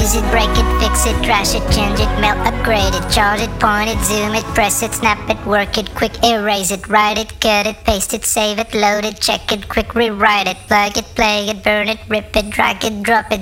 use it, break it, fix it, trash it, change it, melt, upgrade it, charge it, point it, zoom it, press it, snap it, work it, quick erase it, write it, cut it, paste it, save it, load it, check it, quick rewrite it, plug it, play it, burn it, rip it, drag it, drop it,